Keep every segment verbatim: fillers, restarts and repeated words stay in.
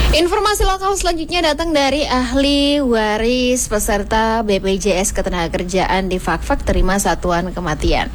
Informasi lokal selanjutnya datang dari ahli waris peserta B P J S Ketenagakerjaan di Fakfak terima satuan kematian.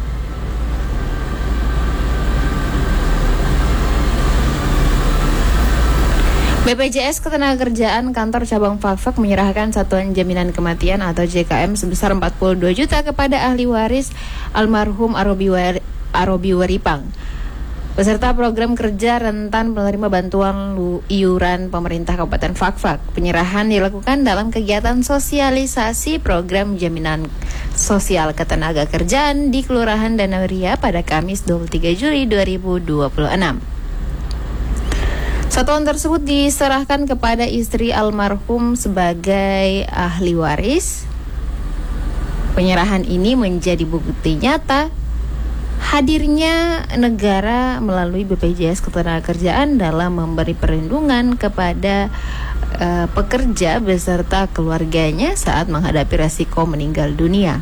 B P J S Ketenagakerjaan Kantor Cabang Fakfak menyerahkan satuan jaminan kematian atau J K M sebesar empat puluh dua juta kepada ahli waris almarhum Arobi, War- Arobi Waripang. Peserta program kerja rentan penerima bantuan iuran pemerintah Kabupaten Fakfak. Penyerahan dilakukan dalam kegiatan sosialisasi program jaminan sosial ketenagakerjaan di Kelurahan Danau Ria pada Kamis dua puluh tiga Juli dua ribu dua puluh enam. Satuan tersebut diserahkan kepada istri almarhum sebagai ahli waris. Penyerahan ini menjadi bukti nyata hadirnya negara melalui B P J S Ketenagakerjaan dalam memberi perlindungan kepada uh, pekerja beserta keluarganya saat menghadapi resiko meninggal dunia.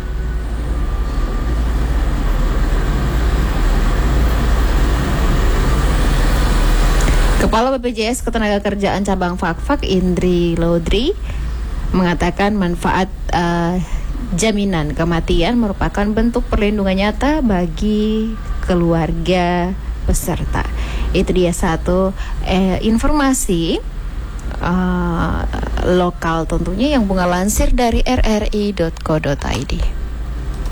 Kepala B P J S Ketenagakerjaan Cabang Fakfak Indri Lodri mengatakan manfaat uh, jaminan kematian merupakan bentuk perlindungan nyata bagi keluarga peserta. Itu dia satu eh, informasi uh, lokal tentunya yang Bunga lansir dari r r i dot co dot i d.